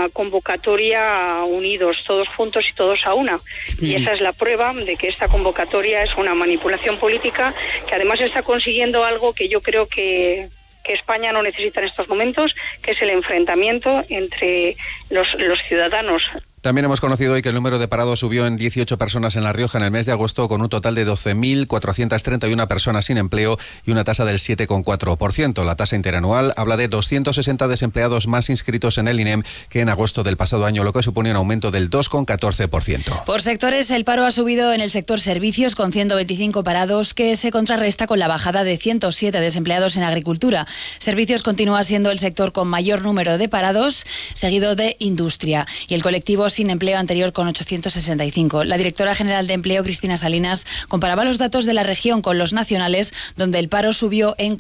una convocatoria unidos, todos juntos y todos a una. Y esa es la prueba de que esta convocatoria es una manipulación política que además está consiguiendo algo que yo creo que España no necesita en estos momentos, que es el enfrentamiento entre los ciudadanos. También hemos conocido hoy que el número de parados subió en 18 personas en La Rioja en el mes de agosto, con un total de 12.431 personas sin empleo y una tasa del 7,4%. La tasa interanual habla de 260 desempleados más inscritos en el INEM que en agosto del pasado año, lo que supone un aumento del 2,14%. Por sectores, el paro ha subido en el sector servicios, con 125 parados, que se contrarresta con la bajada de 107 desempleados en agricultura. Servicios continúa siendo el sector con mayor número de parados, seguido de industria. Y el colectivo sin empleo anterior con 865. La directora general de Empleo, Cristina Salinas, comparaba los datos de la región con los nacionales, donde el paro subió en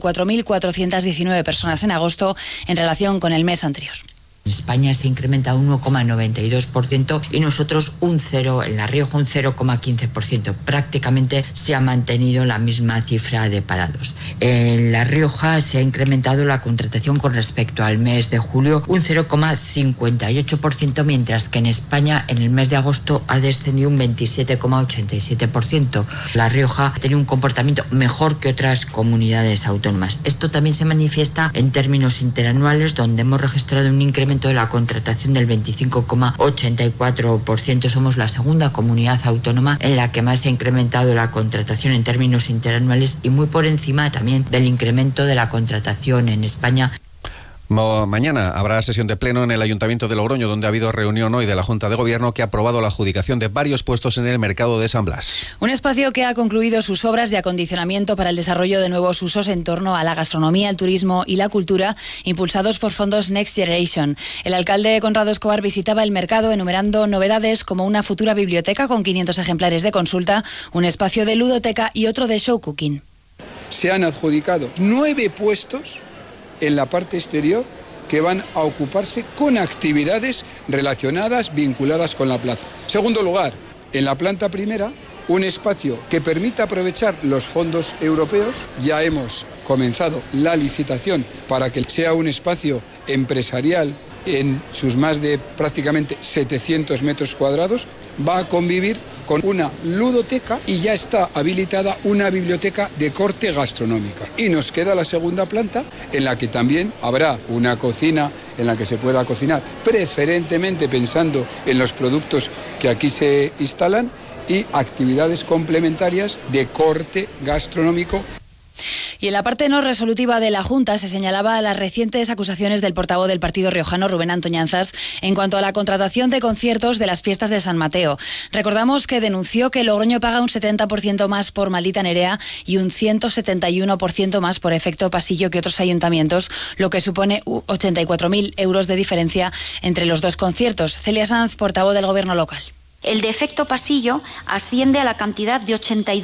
44.419 personas en agosto en relación con el mes anterior. En España se incrementa un 1,92% y nosotros en La Rioja un 0,15%. Prácticamente se ha mantenido la misma cifra de parados. En La Rioja se ha incrementado la contratación con respecto al mes de julio un 0,58%, mientras que en España en el mes de agosto ha descendido un 27,87%. La Rioja ha tenido un comportamiento mejor que otras comunidades autónomas. Esto también se manifiesta en términos interanuales, donde hemos registrado un incremento de la contratación del 25,84%. Somos la segunda comunidad autónoma en la que más se ha incrementado la contratación en términos interanuales y muy por encima también del incremento de la contratación en España. Mañana habrá sesión de pleno en el Ayuntamiento de Logroño, donde ha habido reunión hoy de la Junta de Gobierno que ha aprobado la adjudicación de varios puestos en el mercado de San Blas. Un espacio que ha concluido sus obras de acondicionamiento para el desarrollo de nuevos usos en torno a la gastronomía, el turismo y la cultura, impulsados por fondos Next Generation. El alcalde Conrado Escobar visitaba el mercado enumerando novedades como una futura biblioteca con 500 ejemplares de consulta, un espacio de ludoteca y otro de show cooking. Se han adjudicado 9 puestos en la parte exterior que van a ocuparse con actividades relacionadas, vinculadas con la plaza. Segundo lugar, en la planta primera, un espacio que permita aprovechar los fondos europeos. Ya hemos comenzado la licitación para que sea un espacio empresarial en sus más de prácticamente 700 metros cuadrados. Va a convivir con una ludoteca y ya está habilitada una biblioteca de corte gastronómica. Y nos queda la segunda planta, en la que también habrá una cocina en la que se pueda cocinar, preferentemente pensando en los productos que aquí se instalan, y actividades complementarias de corte gastronómico. Y en la parte no resolutiva de la Junta se señalaba las recientes acusaciones del portavoz del partido riojano, Rubén Antoñanzas, en cuanto a la contratación de conciertos de las fiestas de San Mateo. Recordamos que denunció que Logroño paga un 70% más por Maldita Nerea y un 171% más por Efecto Pasillo que otros ayuntamientos, lo que supone 84.000 euros de diferencia entre los dos conciertos. Celia Sanz, portavoz del Gobierno local. El de Efecto Pasillo asciende a la cantidad de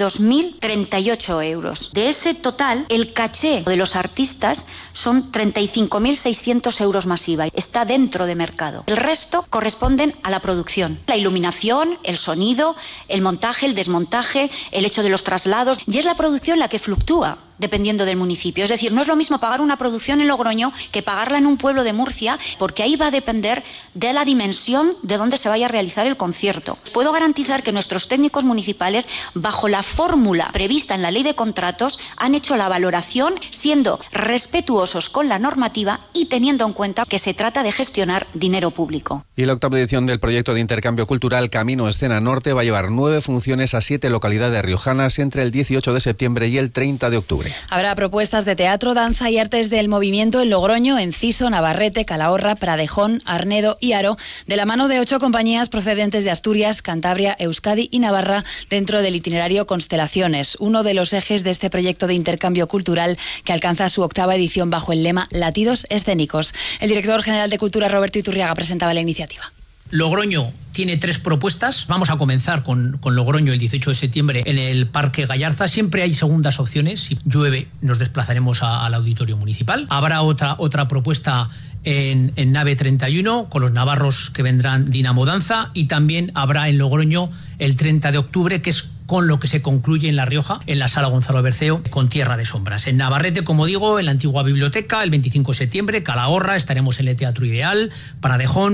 82.038 euros. De ese total, el caché de los artistas son 35.600 euros más IVA. Está dentro de mercado. El resto corresponden a la producción. La iluminación, el sonido, el montaje, el desmontaje, el hecho de los traslados. Y es la producción la que fluctúa dependiendo del municipio. Es decir, no es lo mismo pagar una producción en Logroño que pagarla en un pueblo de Murcia, porque ahí va a depender de la dimensión de donde se vaya a realizar el concierto. Puedo garantizar que nuestros técnicos municipales, bajo la fórmula prevista en la ley de contratos, han hecho la valoración siendo respetuosos con la normativa y teniendo en cuenta que se trata de gestionar dinero público. Y la octava edición del proyecto de intercambio cultural Camino Escena Norte va a llevar 9 funciones a 7 localidades riojanas entre el 18 de septiembre y el 30 de octubre. Habrá propuestas de teatro, danza y artes del movimiento en Logroño, Enciso, Navarrete, Calahorra, Pradejón, Arnedo y Haro, de la mano de 8 compañías procedentes de Asturias, Cantabria, Euskadi y Navarra, dentro del itinerario Constelaciones, uno de los ejes de este proyecto de intercambio cultural que alcanza su octava edición bajo el lema Latidos Escénicos. El director general de Cultura, Roberto Iturriaga, presentaba la iniciativa. Logroño tiene 3 propuestas. Vamos a comenzar con Logroño el 18 de septiembre en el Parque Gallarza. Siempre hay segundas opciones. Si llueve, nos desplazaremos al auditorio municipal. Habrá otra propuesta en Nave 31 con los navarros que vendrán Dinamo Danza, y también habrá en Logroño el 30 de octubre, que es con lo que se concluye en La Rioja, en la Sala Gonzalo Berceo, con Tierra de Sombras. En Navarrete, como digo, en la antigua biblioteca, el 25 de septiembre, Calahorra, estaremos en el Teatro Ideal, Pradejón,